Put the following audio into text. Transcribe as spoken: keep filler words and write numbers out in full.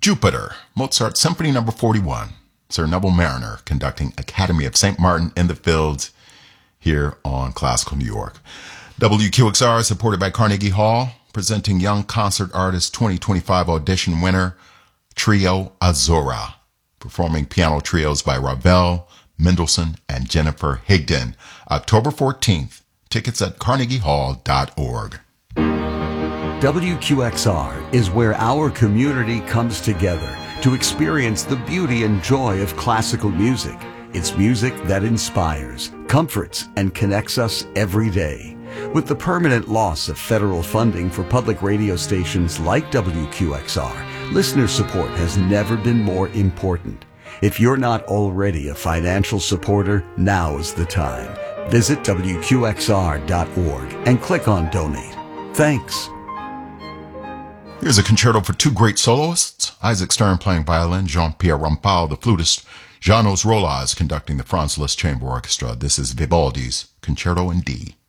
Jupiter, Mozart Symphony Number forty-one. Sir Neville Mariner conducting Academy of Saint Martin in the Fields here on Classical New York. W Q X R is supported by Carnegie Hall, presenting Young Concert Artist twenty twenty-five audition winner Trio Azora, performing piano trios by Ravel, Mendelssohn, and Jennifer Higdon. October fourteenth. Tickets at carnegie hall dot org. W Q X R is where our community comes together to experience the beauty and joy of classical music. It's music that inspires, comforts, and connects us every day. With the permanent loss of federal funding for public radio stations like W Q X R, listener support has never been more important. If you're not already a financial supporter, now is the time. Visit W Q X R dot org and click on Donate. Thanks. Here's a concerto for two great soloists, Isaac Stern playing violin, Jean-Pierre Rampal, the flutist, Janos Rolas conducting the Franz Liszt Chamber Orchestra. This is Vivaldi's Concerto in D.